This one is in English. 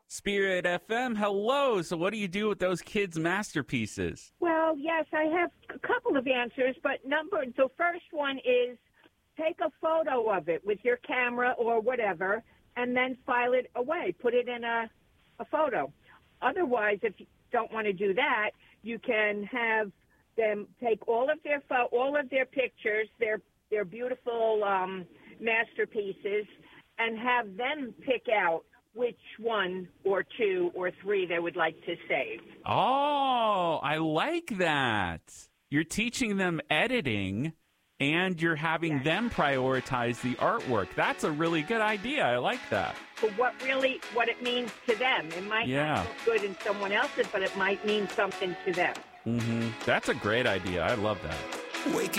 Spirit FM, hello. So what do you do with those kids' masterpieces? Well, yes, I have a couple of answers, but the first one is take a photo of it with your camera or whatever, and then file it away. Put it in a photo. Otherwise, if you don't want to do that, you can have them take all of their pictures, their beautiful masterpieces, and have them pick out which one or two or three they would like to save. Oh, I like that. You're teaching them editing, and you're having them prioritize the artwork. That's a really good idea. I like that. For what it means to them. It might not look good in someone else's, but it might mean something to them. That's a great idea. I love that.